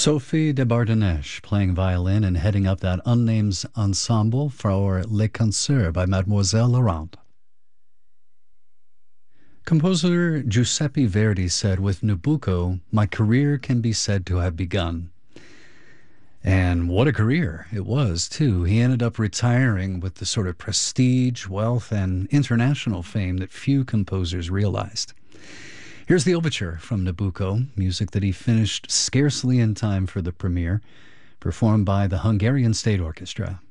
Sophie de Bardonnèche playing violin and heading up that unnamed ensemble for Les Concerts by Mademoiselle Laurent. Composer Giuseppe Verdi said, "With Nabucco, my career can be said to have begun." And what a career it was, too. He ended up retiring with the sort of prestige, wealth, and international fame that few composers realized. Here's the overture from Nabucco, music that he finished scarcely in time for the premiere, performed by the Hungarian State Orchestra.